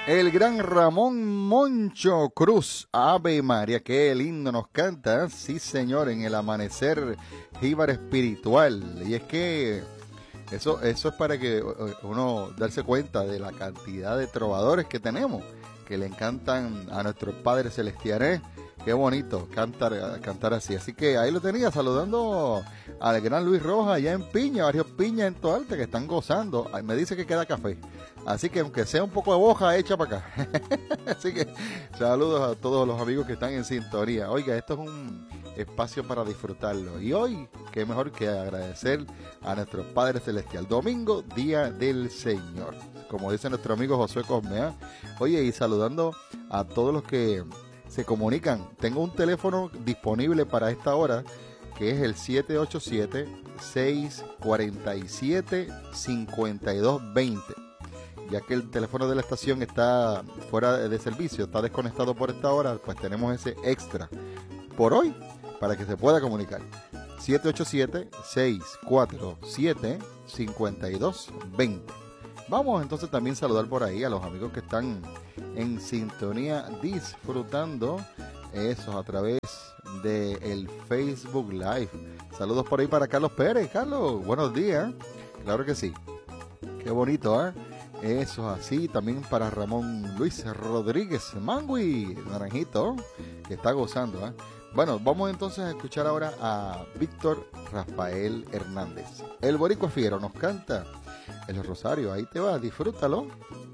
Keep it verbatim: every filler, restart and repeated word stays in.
El gran Ramón Moncho Cruz, Ave María, qué lindo nos canta, sí señor, en el amanecer jíbar espiritual. Y es que eso, eso es para que uno darse cuenta de la cantidad de trovadores que tenemos, que le encantan a nuestros padres celestiales. Qué bonito cantar, cantar así. Así que ahí lo tenía, saludando al gran Luis Rojas allá en Piña, varios Piña en Toalta que están gozando. Me dice que queda café. Así que aunque sea un poco de boja, echa para acá. Así que saludos a todos los amigos que están en sintonía. Oiga, esto es un espacio para disfrutarlo. Y hoy, qué mejor que agradecer a nuestro Padre Celestial. Domingo, Día del Señor. Como dice nuestro amigo Josué Cosmea. Oye, y saludando a todos los que se comunican. Tengo un teléfono disponible para esta hora, que es el siete ocho siete, seis cuatro siete, cinco dos dos cero. Ya que el teléfono de la estación está fuera de servicio, está desconectado por esta hora, pues tenemos ese extra por hoy para que se pueda comunicar. siete ocho siete, seis cuatro siete, cinco dos dos cero. Vamos entonces también a saludar por ahí a los amigos que están en sintonía disfrutando eso a través del Facebook Live. Saludos por ahí para Carlos Pérez. Carlos, buenos días. Claro que sí. Qué bonito, ¿eh? Eso es así. También para Ramón Luis Rodríguez Mangui, Naranjito, que está gozando, ¿eh? Bueno, vamos entonces a escuchar ahora a Víctor Rafael Hernández. El boricua fiero nos canta El Rosario. Ahí te va, disfrútalo.